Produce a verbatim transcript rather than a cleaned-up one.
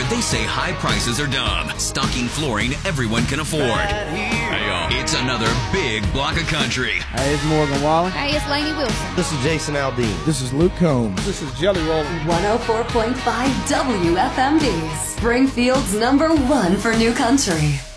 where they say high prices are dumb, stocking flooring everyone can afford. Hey, it's another big block of country. Hey, it's Morgan Wallen. Hey, it's Lainey Wilson. This is Jason Aldean. This is Luke Combs. This is Jelly Roll. one oh four point five W F M D, Springfield's number one for new country.